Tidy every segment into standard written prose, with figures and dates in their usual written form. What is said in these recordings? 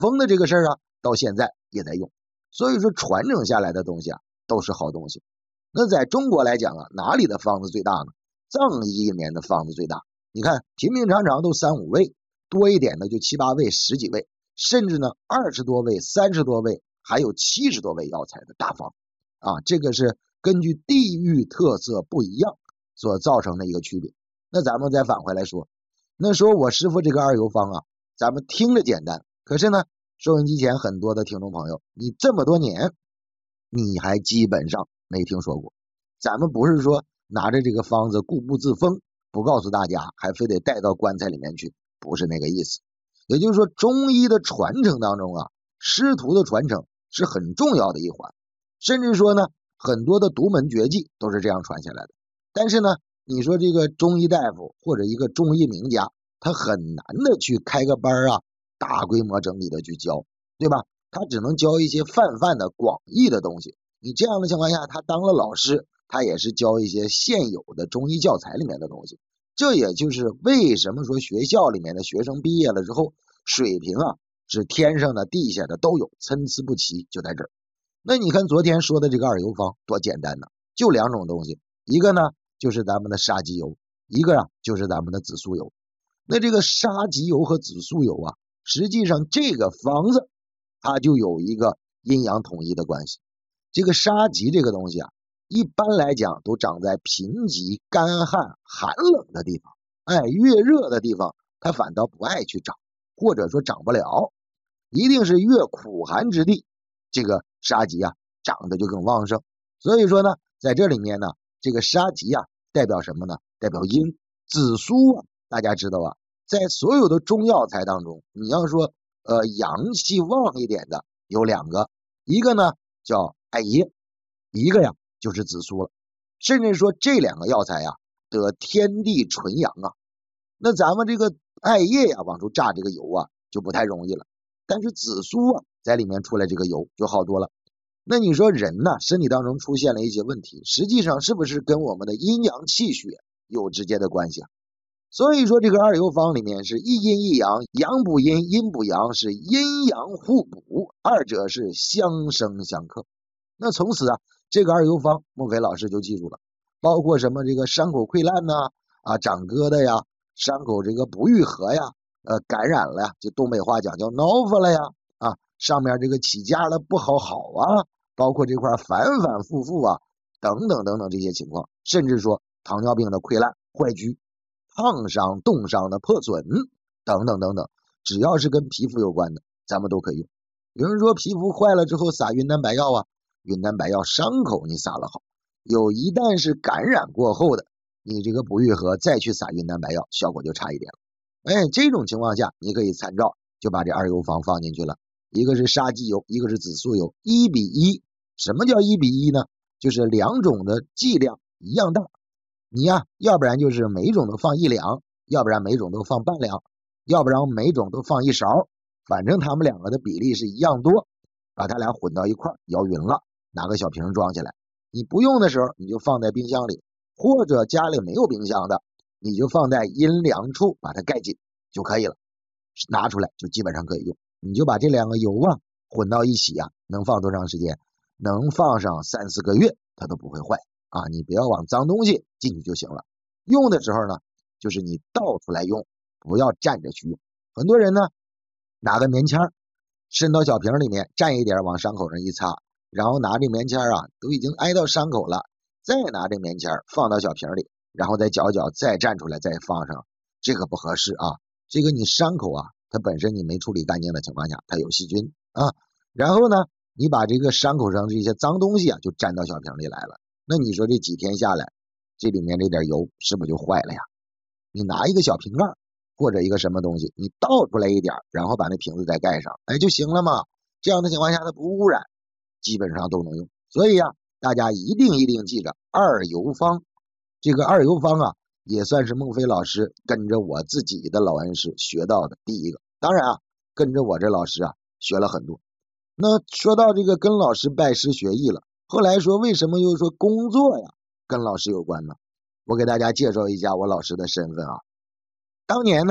风的这个事儿啊，到现在也在用。所以说传承下来的东西啊，都是好东西。那在中国来讲啊，哪里的方子最大呢？藏医里面的方子最大。你看平平常常都3、5味，多一点的就7、8味、10几味，甚至呢20多味、30多味，还有70多味药材的大方啊，这个是根据地域特色不一样所造成的一个区别。那咱们再返回来说，那说我师傅这个二游方啊，咱们听着简单，可是呢，收音机前很多的听众朋友，你这么多年，你还基本上没听说过。咱们不是说拿着这个方子固步自封，不告诉大家，还非得带到棺材里面去，不是那个意思。也就是说，中医的传承当中啊，师徒的传承是很重要的一环，甚至说呢，很多的独门绝技都是这样传下来的。但是呢，你说这个中医大夫或者一个中医名家，他很难的去开个班啊，大规模整体的去教，对吧？他只能教一些泛的广义的东西。你这样的情况下，他当了老师，他也是教一些现有的中医教材里面的东西。这也就是为什么说学校里面的学生毕业了之后，水平啊是天上的地下的都有，参差不齐，就在这儿。那你看昨天说的这个二游方多简单呢，就2种东西，一个呢就是咱们的沙棘油，一个啊就是咱们的紫苏油。那这个沙棘油和紫苏油啊，实际上这个方子它就有一个阴阳统一的关系。这个沙棘这个东西啊，一般来讲都长在贫瘠、干旱、寒冷的地方，越热的地方它反倒不爱去长，或者说长不了，一定是越苦寒之地，这个沙棘啊长得就更旺盛。所以说呢，在这里面呢，这个沙棘啊代表什么呢？代表阴。紫苏啊，大家知道啊，在所有的中药材当中，你要说阳气旺一点的有2个，一个呢叫艾叶，一个呀就是紫苏了。甚至说这2个药材呀得天地纯阳啊。那咱们这个艾叶呀往出榨这个油啊就不太容易了，但是紫苏啊在里面出来这个油就好多了。那你说人呢身体当中出现了一些问题，实际上是不是跟我们的阴阳气血有直接的关系啊？所以说这个二游方里面是一阴一阳，阳补阴，阴补阳，是阴阳互补，二者是相生相克。那从此啊，这个二游方孟非老师就记住了，包括什么这个伤口溃烂呐，长疙瘩呀，伤口这个不愈合呀，感染了呀，就东北话讲叫挠发了呀，上面这个起痂了不好啊，包括这块反复啊，等等这些情况，甚至说糖尿病的溃烂、坏疽、烫伤、冻伤的破损等等，只要是跟皮肤有关的，咱们都可以用。有人说皮肤坏了之后撒云南白药啊，云南白药伤口你撒了好，一旦是感染过后的，你这个不愈合再去撒云南白药，效果就差一点了。这种情况下你可以参照，就把这二游方放进去了，一个是沙棘油，一个是紫苏油，1比1。什么叫1比1呢？就是2种的剂量一样大，你呀，要不然就是每种都放1两，要不然每种都放半两，要不然每种都放1勺，反正它们2个的比例是一样多，把它俩混到一块摇匀了，拿个小瓶装起来。你不用的时候你就放在冰箱里，或者家里没有冰箱的，你就放在阴凉处把它盖紧就可以了，拿出来就基本上可以用。你就把这2个油啊混到一起啊，能放多长时间？能放上3、4个月它都不会坏你不要往脏东西进去就行了。用的时候呢，就是你倒出来用，不要站着去用。很多人呢拿个棉签伸到小瓶里面，蘸一点往伤口上一擦，然后拿这棉签都已经挨到伤口了，再拿这棉签放到小瓶里，然后再搅搅，再蘸出来再放上，这个不合适这个你伤口它本身你没处理干净的情况下，它有细菌然后呢你把这个伤口上这些脏东西就沾到小瓶里来了，那你说这几天下来，这里面这点油是不是就坏了呀？你拿一个小瓶盖或者一个什么东西，你倒出来一点，然后把那瓶子再盖上，就行了嘛。这样的情况下它不污染，基本上都能用。所以大家一定记着二游方。这个二游方也算是孟非老师跟着我自己的老恩师学到的第一个。当然跟着我这老师学了很多。那说到这个跟老师拜师学艺了，后来说为什么又说工作跟老师有关呢？我给大家介绍一下我老师的身份当年呢，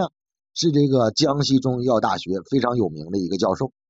是这个江西中医药大学非常有名的一个教授。